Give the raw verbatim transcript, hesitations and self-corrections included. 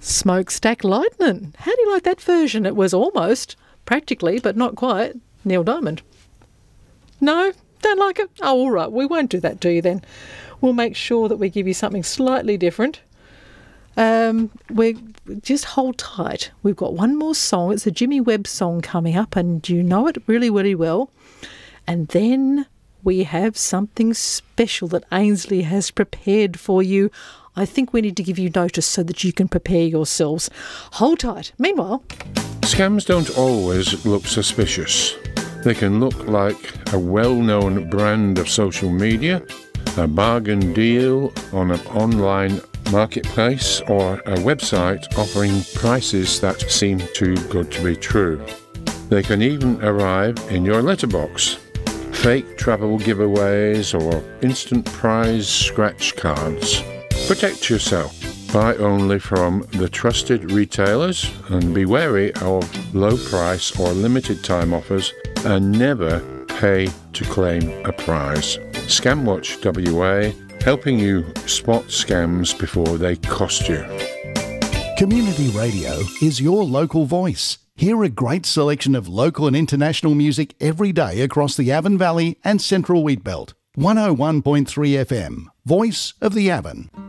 Smokestack Lightning. How do you like that version? It was almost, practically, but not quite, Neil Diamond. No? Don't like it? Oh, all right. We won't do that to you then. We'll make sure that we give you something slightly different. Um, we just hold tight. We've got one more song. It's a Jimmy Webb song coming up, and you know it really, really well. And then we have something special that Ainsley has prepared for you. I think we need to give you notice so that you can prepare yourselves. Hold tight. Meanwhile, scams don't always look suspicious. They can look like a well-known brand of social media, a bargain deal on an online marketplace, or a website offering prices that seem too good to be true. They can even arrive in your letterbox. Fake travel giveaways or instant prize scratch cards. Protect yourself. Buy only from the trusted retailers and be wary of low price or limited time offers, and never pay to claim a prize. Scamwatch W A, helping you spot scams before they cost you. Community Radio is your local voice. Hear a great selection of local and international music every day across the Avon Valley and Central Wheatbelt. one oh one point three F M, Voice of the Avon.